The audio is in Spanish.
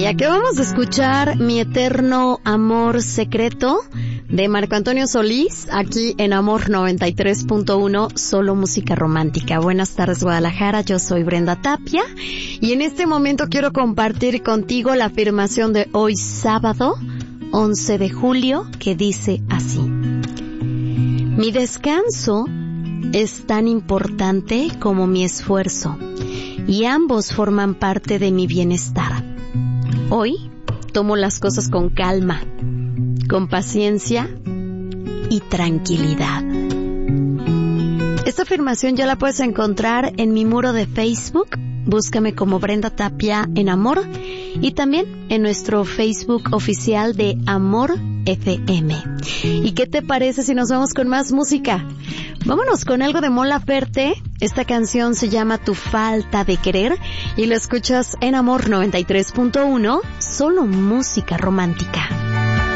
Y aquí vamos a escuchar Mi Eterno Amor Secreto de Marco Antonio Solís, aquí en Amor 93.1, solo música romántica. Buenas tardes, Guadalajara, yo soy Brenda Tapia y en este momento quiero compartir contigo la afirmación de hoy sábado 11 de julio que dice así: mi descanso es tan importante como mi esfuerzo y ambos forman parte de mi bienestar. Hoy tomo las cosas con calma, con paciencia y tranquilidad. Esta afirmación ya la puedes encontrar en mi muro de Facebook. Búscame como Brenda Tapia en Amor y también en nuestro Facebook oficial de Amor FM. ¿Y qué te parece si nos vamos con más música? Vámonos con algo de Mon Laferte. Esta canción se llama Tu Falta de Querer y lo escuchas en Amor 93.1, solo música romántica.